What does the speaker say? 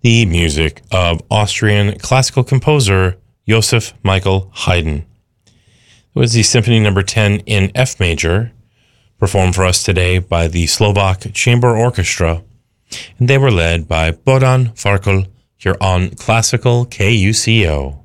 the music of Austrian classical composer Joseph Michael Haydn. It was the Symphony No. 10 in F major, performed for us today by the Slovak Chamber Orchestra, and they were led by Bohdan Farkle here on Classical KUCO.